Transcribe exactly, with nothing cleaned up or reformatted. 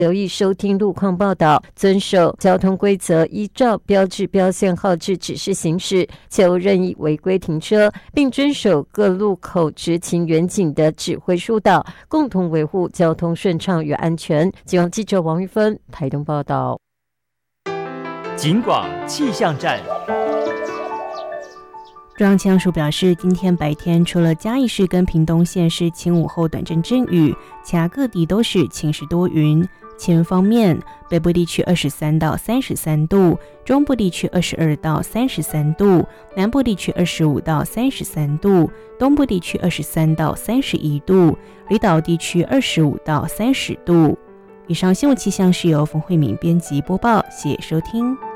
留意收听路况报道，遵守交通规则，依照标志标线号志指示行驶，切勿任意违规停车，并遵守各路口执勤员警的指挥疏导，共同维护交通顺畅与安全。警方记者王玉芬台东报道。 警广气象站。 中央气象署表示，今天白天除了嘉义市跟屏东县是晴午后短阵阵雨，其他各地都是晴时多云。气温方面，北部地区二十三到三十三度，中部地区二十二到三十三度，南部地区二十五到三十三度，东部地区二十三到三十一度，离岛地区二十五到三十度。以上新闻气象是由冯慧敏编辑播报，谢谢收听。